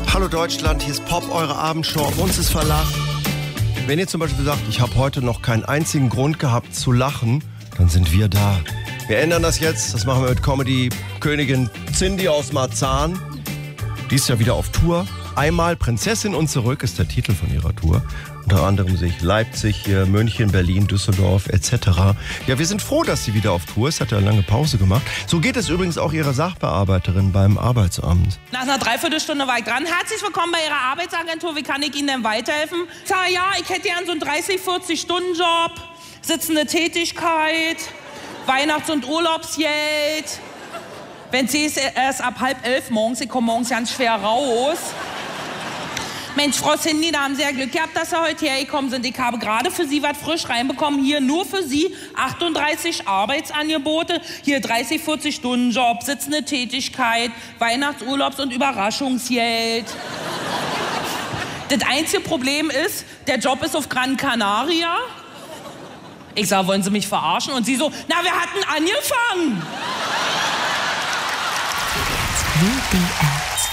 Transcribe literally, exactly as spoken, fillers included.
Hallo Deutschland, hier ist Pop, eure Abendshow. Auf uns ist Verlass. Wenn ihr zum Beispiel sagt, ich habe heute noch keinen einzigen Grund gehabt zu lachen, dann sind wir da. Wir ändern das jetzt. Das machen wir mit Comedy-Königin Cindy aus Marzahn. Die ist ja wieder auf Tour. Einmal Prinzessin und zurück ist der Titel von ihrer Tour. Unter anderem sehe ich Leipzig, hier, München, Berlin, Düsseldorf et cetera. Ja, wir sind froh, dass sie wieder auf Tour ist. Hat ja eine lange Pause gemacht. So geht es übrigens auch ihrer Sachbearbeiterin beim Arbeitsamt. Nach einer Dreiviertelstunde war ich dran. Herzlich willkommen bei Ihrer Arbeitsagentur. Wie kann ich Ihnen denn weiterhelfen? Sag ja, ich hätte gern so einen dreißig-, vierzig-Stunden-Job, sitzende Tätigkeit, Weihnachts- und Urlaubsgeld. Wenn Sie es erst ab halb elf morgens, ich komme morgens ganz schwer raus. Mensch, Frau Cindy, da haben Sie ja Glück gehabt, dass Sie heute hergekommen sind. Ich habe gerade für Sie was frisch reinbekommen. Hier nur für Sie achtunddreißig Arbeitsangebote. Hier dreißig-, vierzig-Stunden-Job, sitzende Tätigkeit, Weihnachts-, Urlaubs- und Überraschungsgeld. Das einzige Problem ist, der Job ist auf Gran Canaria. Ich sage, wollen Sie mich verarschen? Und Sie so, na, wir hatten angefangen. W D R